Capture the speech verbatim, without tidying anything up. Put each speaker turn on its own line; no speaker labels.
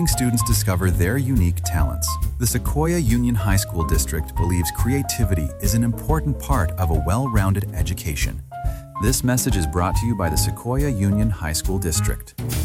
Students discover their unique talents. The Sequoia Union High School District believes creativity is an important part of a well-rounded education. This message is brought to you by the Sequoia Union High School District.